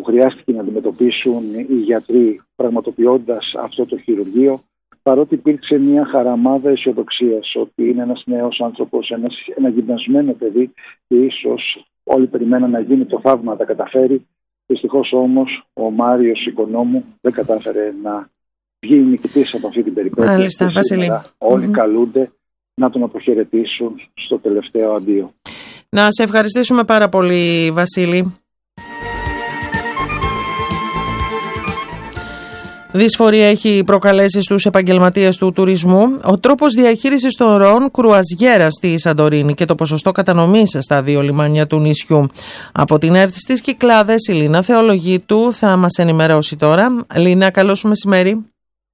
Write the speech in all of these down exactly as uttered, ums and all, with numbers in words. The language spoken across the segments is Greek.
χρειάστηκε να αντιμετωπίσουν οι γιατροί πραγματοποιώντας αυτό το χειρουργείο, παρότι υπήρξε μια χαραμάδα αισιοδοξίας ότι είναι ένας νέος άνθρωπος, ένας, ένα γυμνασμένο παιδί και ίσως όλοι περιμέναν να γίνει το θαύμα να τα καταφέρει. Δυστυχώς όμως ο Μάριος Οικονόμου δεν κατάφερε να βγει νικητής από αυτή την περίπτωση. Μάλιστα, Βασίλη. Όλοι mm-hmm. καλούνται να τον αποχαιρετήσουν στο τελευταίο αντίο. Να σε ευχαριστήσουμε πάρα πολύ, Βασίλη. Δυσφορία έχει προκαλέσει στους επαγγελματίες του τουρισμού ο τρόπος διαχείρισης των ροών κρουαζιέρα στη Σαντορίνη και το ποσοστό κατανομής στα δύο λιμάνια του νησιού. Από την ΕΡΤ στις Κυκλάδες, η Λίνα Θεολογίτου θα μας ενημερώσει τώρα. Λίνα, καλό σου μεσημέρι.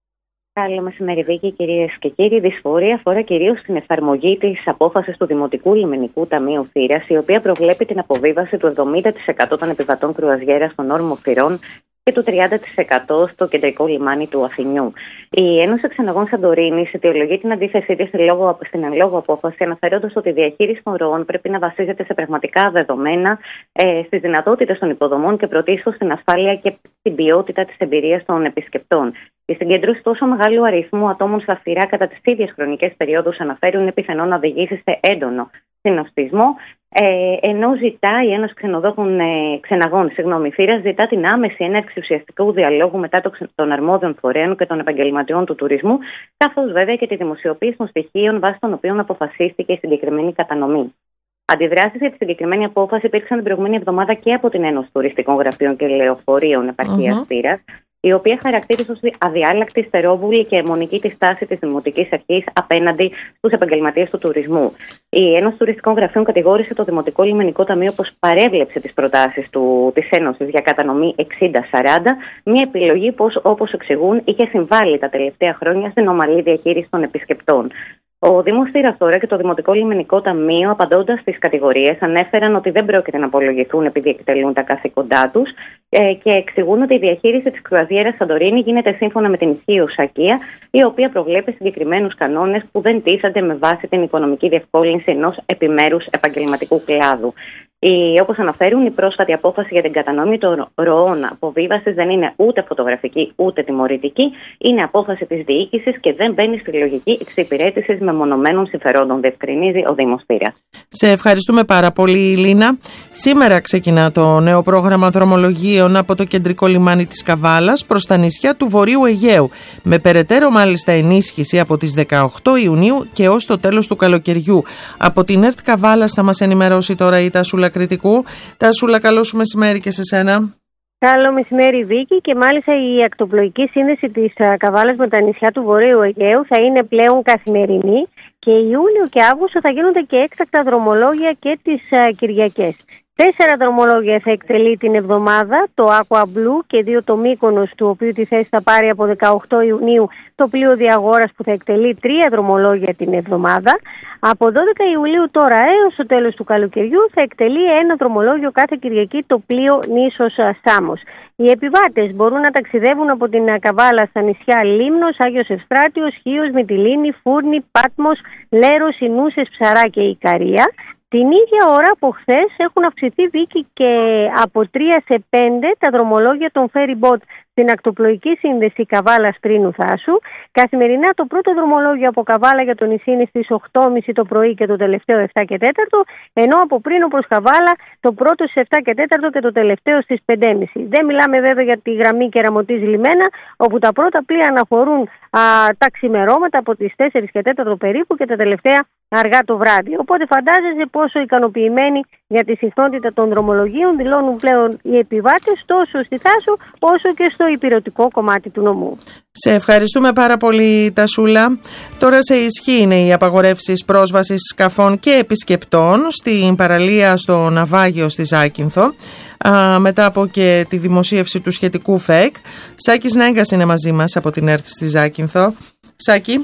Καλό μεσημέρι, Βίκη, κυρίες και κύριοι. Η δυσφορία αφορά κυρίως την εφαρμογή της απόφασης του Δημοτικού Λιμενικού Ταμείου Θήρας, η οποία προβλέπει την αποβίβαση του εβδομήντα τοις εκατό των επιβατών κρουαζιέρα στον όρμο Θηρών και του τριάντα τοις εκατό στο κεντρικό λιμάνι του Αθηνιού. Η Ένωση Ξεναγών Σαντορίνης αιτιολογεί την αντίθεσή της στην εν λόγω απόφαση, αναφέροντας ότι η διαχείριση των ροών πρέπει να βασίζεται σε πραγματικά δεδομένα, ε, στις δυνατότητες των υποδομών και πρωτίστως στην ασφάλεια και την ποιότητα της εμπειρίας των επισκεπτών. Η συγκέντρωση τόσο μεγάλου αριθμού ατόμων στα Θηρά κατά τις ίδιες χρονικές περιόδους αναφέρουν είναι πιθανό να οδηγήσει σε έντονο συνοστισμό. Ε, ενώ ζητά η Ένωση Ξενοδόχων ε, Ξεναγών συγγνώμη, Θήρας ζητά την άμεση έναρξη ουσιαστικού διαλόγου μετά το, των αρμόδιων φορέων και των επαγγελματιών του τουρισμού, καθώς βέβαια και τη δημοσιοποίηση των στοιχείων βάσει των οποίων αποφασίστηκε η συγκεκριμένη κατανομή. Αντιδράσεις για τη συγκεκριμένη απόφαση υπήρξαν την προηγούμενη εβδομάδα και από την Ένωση Τουριστικών Γραφείων και Λεωφορείων Επαρχίας mm-hmm. Θήρας, η οποία χαρακτήρισε ως αδιάλακτη, στερόβουλη και αιμονική τη στάση της Δημοτικής Αρχής απέναντι στους επαγγελματίες του τουρισμού. Η Ένωση Τουριστικών Γραφείων κατηγόρησε το Δημοτικό Λιμενικό Ταμείο πως παρέβλεψε τις προτάσεις του, της Ένωσης για κατανομή εξήντα σαράντα, μια επιλογή που, όπως εξηγούν, είχε συμβάλει τα τελευταία χρόνια στην ομαλή διαχείριση των επισκεπτών. Ο Δήμος Θήρας τώρα και το Δημοτικό Λιμενικό Ταμείο, απαντώντας στις κατηγορίες, ανέφεραν ότι δεν πρόκειται να απολογηθούν επειδή εκτελούν τα καθήκοντά τους ε, και εξηγούν ότι η διαχείριση της κρουαζιέρας Σαντορίνη γίνεται σύμφωνα με την ισχύουσα ΚΙΑ, η οποία προβλέπει συγκεκριμένους κανόνες που δεν τίθενται με βάση την οικονομική διευκόλυνση ενός επιμέρους επαγγελματικού κλάδου. Η, όπως αναφέρουν, η πρόσφατη απόφαση για την κατανομή των ροών αποβίβασης δεν είναι ούτε φωτογραφική ούτε τιμωρητική. Είναι απόφαση της διοίκησης και δεν μπαίνει στη λογική εξυπηρέτησης μεμονωμένων συμφερόντων, διευκρινίζει ο Δήμος Θήρας. Σε ευχαριστούμε πάρα πολύ, Λίνα. Σήμερα ξεκινά το νέο πρόγραμμα δρομολογίων από το κεντρικό λιμάνι της Καβάλας προς τα νησιά του Βορείου Αιγαίου, με περαιτέρω μάλιστα ενίσχυση από τις δεκαοκτώ Ιουνίου και ως το τέλος του καλοκαιριού. Από την ΕΡΤ Καβάλας θα μας ενημερώσει τώρα η Τασούλα Κρητικού. Τασούλα, καλό σου μεσημέρι και σε σένα. Καλό μεσημέρι, Βίκη, και μάλιστα η ακτοπλοϊκή σύνδεση της Καβάλας με τα νησιά του Βορείου Αιγαίου θα είναι πλέον καθημερινή και Ιούλιο και Αύγουστο θα γίνονται και έκτακτα δρομολόγια και τις Κυριακές. Τέσσερα δρομολόγια θα εκτελεί την εβδομάδα, το Aqua Blue και δύο το Μύκονος, του οποίου τη θέση θα πάρει από δεκαοκτώ Ιουνίου το πλοίο Διαγόρας, που θα εκτελεί τρία δρομολόγια την εβδομάδα. Από δώδεκα Ιουλίου τώρα έως το τέλος του καλοκαιριού θα εκτελεί ένα δρομολόγιο κάθε Κυριακή το πλοίο Νήσος Σάμος. Οι επιβάτες μπορούν να ταξιδεύουν από την Καβάλα στα νησιά Λίμνος, Άγιος Ευστράτιος, Χίος, Μυτιλήνη, Φούρνη, Πάτμος, Λέρος, Ινούσες, Ψαρά και Ικαρία. Την ίδια ώρα από χθες έχουν αυξηθεί, Βίκη, και από τρία σε πέντε τα δρομολόγια των ferry boat στην ακτοπλοϊκή σύνδεση Καβάλας Πρίνου Θάσου. Καθημερινά το πρώτο δρομολόγιο από Καβάλα για το νησί είναι στις οκτώ και μισή το πρωί και το τελευταίο επτά και τέταρτο, ενώ από Πρίνο προς Καβάλα το πρώτο στις επτά και τέταρτο και το τελευταίο στις πέντε και μισή. Δεν μιλάμε βέβαια για τη γραμμή Κεραμωτής Λιμένα, όπου τα πρώτα πλοία αναχωρούν α, τα ξημερώματα από τις τέσσερις και τέταρτο περίπου και τα τελευταία αργά το βράδυ. Οπότε φαντάζεσαι πόσο ικανοποιημένοι για τη συχνότητα των δρομολογίων δηλώνουν πλέον οι επιβάτες τόσο στη Θάσο όσο και στο ηπειρωτικό κομμάτι του νομού. Σε ευχαριστούμε πάρα πολύ, Τασούλα. Τώρα σε ισχύ είναι οι απαγορεύσεις πρόσβασης σκαφών και επισκεπτών στην παραλία στο Ναυάγιο στη Ζάκυνθο, α, μετά από και τη δημοσίευση του σχετικού ΦΕΚ. Σάκης Νέγκας είναι μαζί μας από την ΕΡΤ στη Ζάκυνθο. Σάκη.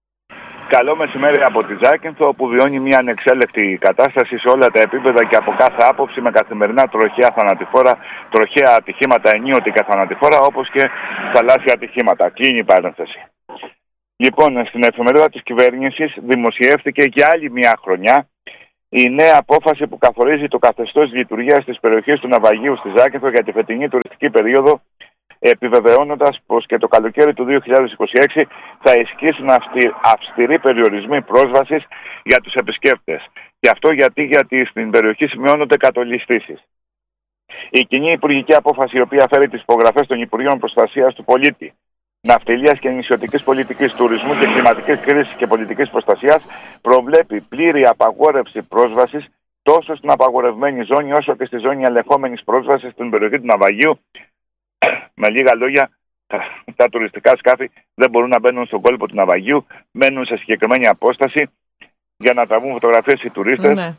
Καλό μεσημέρι από τη Ζάκυνθο, που βιώνει μια ανεξέλεκτη κατάσταση σε όλα τα επίπεδα και από κάθε άποψη, με καθημερινά τροχαία θανατηφόρα, τροχαία ατυχήματα ενίοτε και θανατηφόρα, όπως και θαλάσσια ατυχήματα. Κλείνει η παρένθεση. Λοιπόν, στην εφημερίδα της κυβέρνησης δημοσιεύτηκε για άλλη μια χρονιά η νέα απόφαση που καθορίζει το καθεστώς λειτουργίας της περιοχής του ναυαγίου στη Ζάκυνθο για τη φετινή τουριστική περίοδο, επιβεβαιώνοντας πως και το καλοκαίρι του δύο χιλιάδες είκοσι έξι θα ισχύσουν αυστηροί περιορισμοί πρόσβασης για τους επισκέπτες. Και αυτό γιατί, γιατί στην περιοχή σημειώνονται κατολιστήσεις. Η κοινή υπουργική απόφαση, η οποία φέρει τις υπογραφές των Υπουργείων Προστασίας του Πολίτη, Ναυτιλίας και Νησιωτικής Πολιτικής, Τουρισμού και Κλιματικής Κρίσης και Πολιτικής Προστασίας, προβλέπει πλήρη απαγόρευση πρόσβασης τόσο στην απαγορευμένη ζώνη όσο και στη ζώνη ελεγχόμενης πρόσβασης στην περιοχή του ναυαγίου. Με λίγα λόγια, τα, τα τουριστικά σκάφη δεν μπορούν να μπαίνουν στον κόλπο του ναυαγίου, μένουν σε συγκεκριμένη απόσταση για να τραβούν φωτογραφίες οι τουρίστες. Ναι.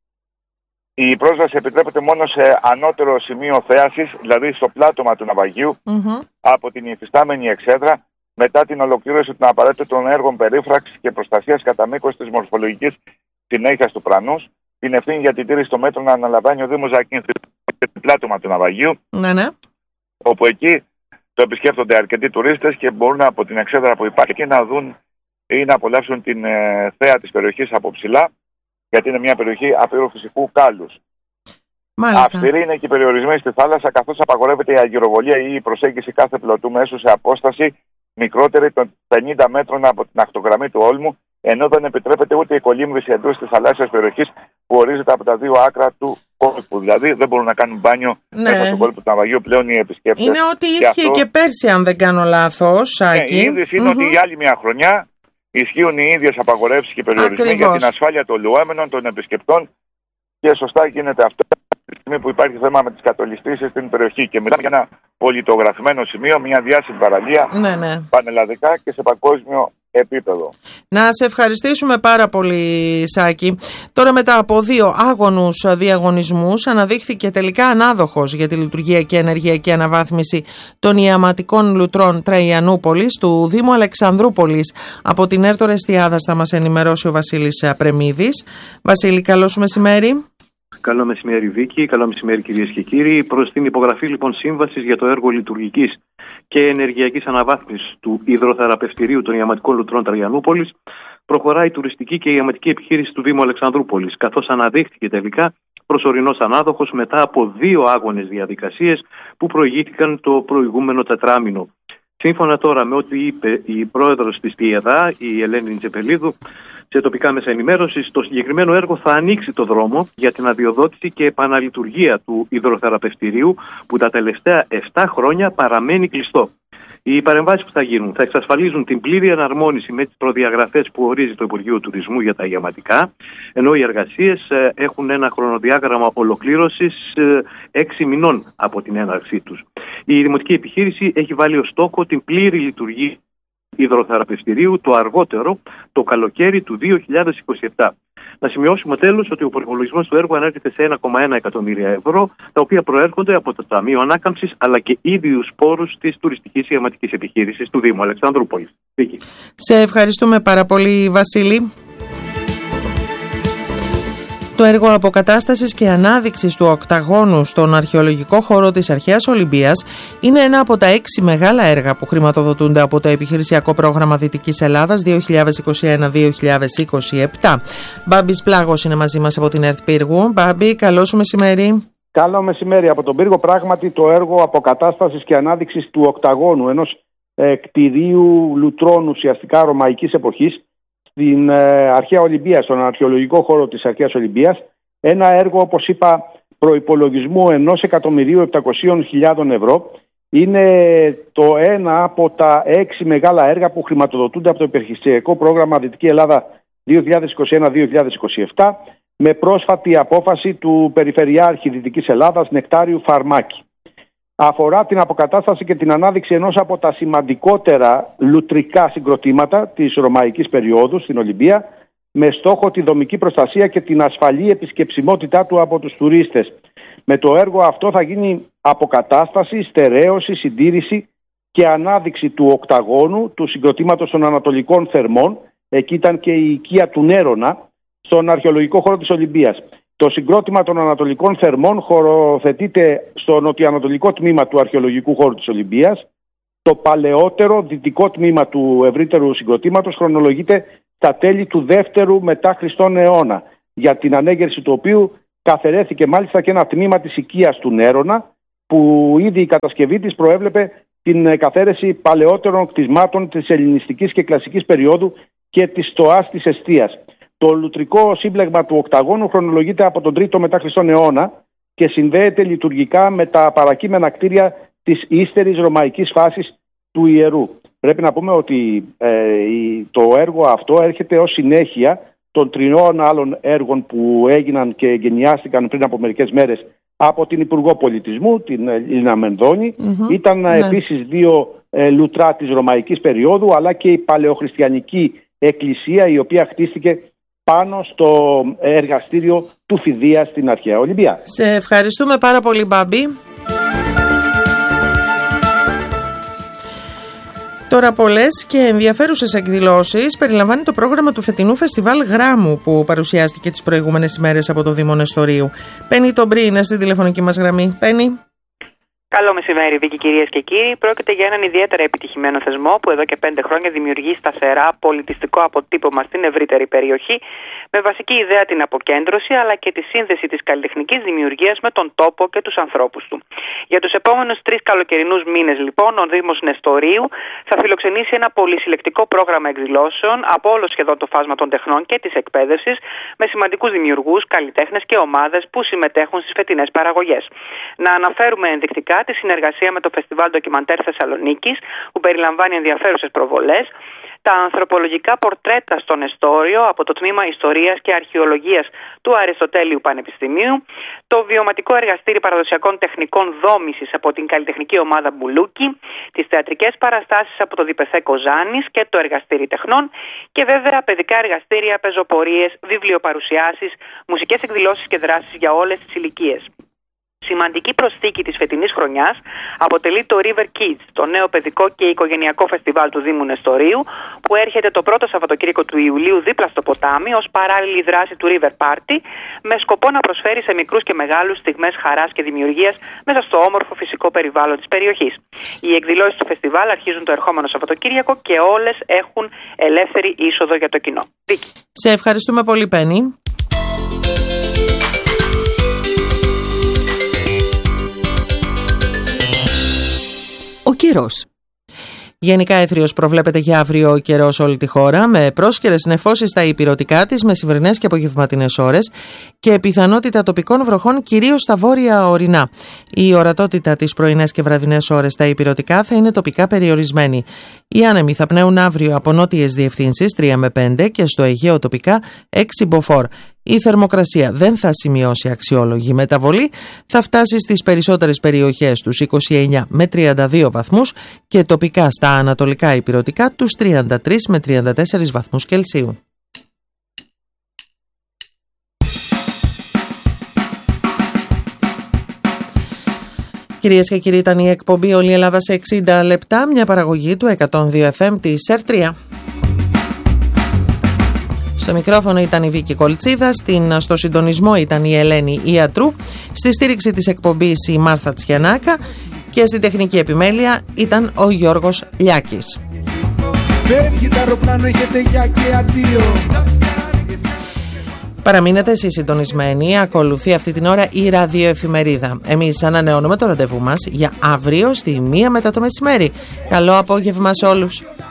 Η πρόσβαση επιτρέπεται μόνο σε ανώτερο σημείο θέασης, δηλαδή στο πλάτωμα του ναυαγίου, mm-hmm. από την υφιστάμενη εξέδρα, μετά την ολοκλήρωση των απαραίτητων έργων περίφραξης και προστασίας κατά μήκος της μορφολογικής συνέχειας του πρανούς. Την ευθύνη για την τήρηση των μέτρων να αναλαμβάνει ο Δήμος Ζακύνθου στο πλάτωμα του ναυαγίου, ναι, ναι. όπου εκεί το επισκέπτονται αρκετοί τουρίστες και μπορούν από την εξέδρα που υπάρχει να δουν ή να απολαύσουν την ε, θέα της περιοχής από ψηλά, γιατί είναι μια περιοχή απείρου φυσικού κάλους. Αυστηροί είναι και οι περιορισμοί στη θάλασσα, καθώς απαγορεύεται η αγκυροβολία ή η προσέγγιση κάθε πλωτού μέσου σε απόσταση μικρότερη των πενήντα μέτρων από την ακτογραμμή του Όλμου, ενώ δεν επιτρέπεται ούτε η κολύμβηση εντός της θαλάσσιας περιοχής που ορίζεται από τα δύο άκρα του κόλπου. Δηλαδή δεν μπορούν να κάνουν μπάνιο ναι. μέσα στον κόλπο του ναυαγίου πλέον οι επισκέπτες. Είναι ό,τι ίσχυε και, αυτό... και πέρσι, αν δεν κάνω λάθος. Ναι, η είδηση είναι mm-hmm. ότι για άλλη μια χρονιά ισχύουν οι ίδιες απαγορεύσεις και περιορισμοί Ακριβώς. για την ασφάλεια των λουόμενων, των επισκεπτών, και σωστά γίνεται αυτό τη στιγμή που υπάρχει θέμα με τις κατολιστήσεις στην περιοχή. Και μιλάμε για ένα πολιτογραφημένο σημείο, μια διάσημη παραλία ναι, ναι. πανελλαδικά και σε παγκόσμιο επίπεδο. Να σε ευχαριστήσουμε πάρα πολύ, Σάκη. Τώρα, μετά από δύο άγωνους διαγωνισμούς, αναδείχθηκε τελικά ανάδοχος για τη λειτουργία και ενεργειακή αναβάθμιση των ιαματικών λουτρών Τραϊανούπολης του Δήμου Αλεξανδρούπολης. Από την Έρτορ Εστιάδας θα μας ενημερώσει ο Βασίλης Πρεμίδης. Βασίλη, καλώς μεσημέρι. Καλό μεσημέρι, Βίκη. Καλό μεσημέρι, κυρίες και κύριοι. Προς την υπογραφή λοιπόν σύμβασης για το έργο λειτουργικής και ενεργειακής αναβάθμισης του υδροθεραπευτηρίου των ιαματικών λουτρών Τραϊανούπολης προχωράει η τουριστική και η ιαματική επιχείρηση του Δήμου Αλεξανδρούπολης, καθώς αναδείχθηκε τελικά προσωρινός ανάδοχος μετά από δύο άγονες διαδικασίες που προηγήθηκαν το προηγούμενο τετράμινο. Σύμφωνα τώρα με ό,τι είπε η πρόεδρος της ΤΙΕΔΑ, η Ελένη Τσεπελίδου, σε τοπικά μέσα ενημέρωσης, το συγκεκριμένο έργο θα ανοίξει το δρόμο για την αδειοδότηση και επαναλειτουργία του υδροθεραπευτηρίου που τα τελευταία επτά χρόνια παραμένει κλειστό. Οι παρεμβάσεις που θα γίνουν θα εξασφαλίζουν την πλήρη εναρμόνιση με τις προδιαγραφές που ορίζει το Υπουργείο Τουρισμού για τα ιαματικά, ενώ οι εργασίες έχουν ένα χρονοδιάγραμμα ολοκλήρωσης έξι μηνών από την έναρξή τους. Η δημοτική επιχείρηση έχει βάλει ως στόχο την πλήρη λειτουργία υδροθεραπευτηρίου το αργότερο το καλοκαίρι του δύο χιλιάδες είκοσι επτά. Να σημειώσουμε τέλος ότι ο προϋπολογισμός του έργου ανέρχεται σε ένα κόμμα ένα εκατομμύρια ευρώ, τα οποία προέρχονται από το Ταμείο Ανάκαμψης αλλά και ίδιους πόρους της τουριστικής ιαματικής επιχείρησης του Δήμου Αλεξανδρούπολης. Σε ευχαριστούμε πάρα πολύ, Βασίλη. Το έργο αποκατάστασης και ανάδειξης του οκταγώνου στον αρχαιολογικό χώρο της Αρχαίας Ολυμπίας είναι ένα από τα έξι μεγάλα έργα που χρηματοδοτούνται από το επιχειρησιακό πρόγραμμα Δυτικής Ελλάδας δύο χιλιάδες είκοσι ένα δύο χιλιάδες είκοσι επτά. Μπάμπης Πλάγος είναι μαζί μας από την ΕΡΤ Πύργου. Μπάμπη, καλό σου μεσημέρι. Καλό μεσημέρι από τον Πύργο. Πράγματι, το έργο αποκατάστασης και ανάδειξης του οκταγώνου, ενός ε, κτηρίου λουτρών ουσιαστικά ρωμαϊκής εποχής, στην ε, Αρχαία Ολυμπία, στον αρχαιολογικό χώρο της Αρχαίας Ολυμπίας. Ένα έργο, όπως είπα, προϋπολογισμού ενός εκατομμυρίου επτακόσιες χιλιάδες ευρώ. Είναι το ένα από τα έξι μεγάλα έργα που χρηματοδοτούνται από το επιχειρησιακό πρόγραμμα Δυτική Ελλάδα δύο χιλιάδες είκοσι ένα δύο χιλιάδες είκοσι επτά, με πρόσφατη απόφαση του Περιφερειάρχη Δυτικής Ελλάδας Νεκτάριου Φαρμάκη. Αφορά την αποκατάσταση και την ανάδειξη ενός από τα σημαντικότερα λουτρικά συγκροτήματα της ρωμαϊκής περίοδου στην Ολυμπία, με στόχο τη δομική προστασία και την ασφαλή επισκεψιμότητά του από τους τουρίστες. Με το έργο αυτό θα γίνει αποκατάσταση, στερέωση, συντήρηση και ανάδειξη του οκταγώνου του συγκροτήματος των Ανατολικών Θερμών. Εκεί ήταν και η οικία του Νέρονα, στον αρχαιολογικό χώρο της Ολυμπίας. Το συγκρότημα των Ανατολικών Θερμών χωροθετείται στο νοτιοανατολικό τμήμα του αρχαιολογικού χώρου της Ολυμπίας. Το παλαιότερο δυτικό τμήμα του ευρύτερου συγκροτήματος χρονολογείται στα τέλη του δεύτερου μετά Χριστόν αιώνα. για την ανέγερση του οποίου καθαιρέθηκε μάλιστα και ένα τμήμα της οικίας του Νέρονα, που ήδη η κατασκευή της προέβλεπε την καθαίρεση παλαιότερων κτισμάτων της ελληνιστικής και κλασικής περίοδου και της στοάς της εστίας. Το λουτρικό σύμπλεγμα του οκταγώνου χρονολογείται από τον τρίτο μετά Χριστόν αιώνα και συνδέεται λειτουργικά με τα παρακείμενα κτίρια της ύστερης ρωμαϊκής φάσης του ιερού. Πρέπει να πούμε ότι ε, το έργο αυτό έρχεται ως συνέχεια των τριών άλλων έργων που έγιναν και εγκαινιάστηκαν πριν από μερικές μέρες από την Υπουργό Πολιτισμού, την Λίνα Μενδώνη. Mm-hmm. Ήταν ναι. επίσης δύο ε, λουτρά της ρωμαϊκής περίοδου, αλλά και η παλαιοχριστιανική εκκλησία, η οποία χτίστηκε πάνω στο εργαστήριο του Φιδία στην αρχαία Ολυμπία. Σε ευχαριστούμε πάρα πολύ, Μπάμπη. Τώρα πολλές και ενδιαφέρουσες εκδηλώσεις περιλαμβάνει το πρόγραμμα του φετινού φεστιβάλ Γράμμου που παρουσιάστηκε τις προηγούμενες ημέρες από το Δήμο Νεστορίου. Πέννη Τομπρή είναι στην τηλεφωνική μας γραμμή. Πέννη. Καλό μεσημέρι, Βίκη, κυρίες και κύριοι. Πρόκειται για έναν ιδιαίτερα επιτυχημένο θεσμό που εδώ και πέντε χρόνια δημιουργεί σταθερά πολιτιστικό αποτύπωμα στην ευρύτερη περιοχή, με βασική ιδέα την αποκέντρωση αλλά και τη σύνδεση της καλλιτεχνικής δημιουργίας με τον τόπο και τους ανθρώπους του. Για τους επόμενους τρεις καλοκαιρινούς μήνες, λοιπόν, ο Δήμος Νεστορίου θα φιλοξενήσει ένα πολυσυλλεκτικό πρόγραμμα εκδηλώσεων από όλο σχεδόν το φάσμα των τεχνών και της εκπαίδευσης, με σημαντικούς δημιουργούς, καλλιτέχνες και ομάδες που συμμετέχουν στις φετινές παραγωγές. Να αναφέρουμε ενδεικτικά τη συνεργασία με το Φεστιβάλ Ντοκιμαντέρ Θεσσαλονίκης, που περιλαμβάνει ενδιαφέρουσες προβολές, τα ανθρωπολογικά πορτρέτα στο Νεστόριο από το Τμήμα Ιστορίας και Αρχαιολογίας του Αριστοτέλειου Πανεπιστημίου, το βιωματικό εργαστήρι παραδοσιακών τεχνικών δόμησης από την καλλιτεχνική ομάδα Μπουλούκι, τις θεατρικές παραστάσεις από το Διπεθέ Κοζάνης και το εργαστήρι τεχνών και βέβαια παιδικά εργαστήρια, πεζοπορίες, βιβλιοπαρουσιάσεις, μουσικές εκδηλώσεις και δράσεις για όλες τις ηλικίες. Σημαντική προσθήκη της φετινής χρονιάς αποτελεί το River Kids, το νέο παιδικό και οικογενειακό φεστιβάλ του Δήμου Νεστορίου, που έρχεται το πρώτο Σαββατοκύριακο του Ιουλίου δίπλα στο ποτάμι ως παράλληλη δράση του River Party, με σκοπό να προσφέρει σε μικρούς και μεγάλους στιγμές χαράς και δημιουργίας μέσα στο όμορφο φυσικό περιβάλλον της περιοχής. Οι εκδηλώσεις του φεστιβάλ αρχίζουν το ερχόμενο Σαββατοκύριακο και όλες έχουν ελεύθερη είσοδο για το κοινό. Βίκη. Σε ευχαριστούμε πολύ, Πέννη. Ο καιρός. Γενικά έθριος προβλέπεται για αύριο ο καιρός όλη τη χώρα, με πρόσκαιρες νεφώσεις στα ηπειρωτικά της μεσημβρινές και απογευματινές ώρες και πιθανότητα τοπικών βροχών κυρίως στα βόρεια ορεινά. Η ορατότητα τις πρωινές και βραδινές ώρες στα ηπειρωτικά θα είναι τοπικά περιορισμένη. Οι άνεμοι θα πνέουν αύριο από νότιες διευθύνσεις τρία με πέντε και στο Αιγαίο τοπικά έξι μποφόρ. Η θερμοκρασία δεν θα σημειώσει αξιόλογη μεταβολή, θα φτάσει στις περισσότερες περιοχές τους είκοσι εννέα με τριάντα δύο βαθμούς και τοπικά στα ανατολικά ηπειρωτικά τους τριάντα τρεις με τριάντα τέσσερις βαθμούς Κελσίου. Κυρίες και κύριοι, ήταν η εκπομπή «Όλη η Ελλάδα σε εξήντα λεπτά», μια παραγωγή του εκατόν δύο εφ εμ της ΕΡ τρία. Στο μικρόφωνο ήταν η Βίκη Κολτσίδα, στην, στο συντονισμό ήταν η Ελένη Ιατρού, στη στήριξη της εκπομπής η Μάρθα Τσιανάκα και στην τεχνική επιμέλεια ήταν ο Γιώργος Λιάκης. Παραμείνετε εσείς συντονισμένοι, ακολουθεί αυτή την ώρα η ραδιοεφημερίδα. Εμείς ανανεώνουμε το ραντεβού μας για αύριο στη μία μετά το μεσημέρι. Καλό απόγευμα σε όλους.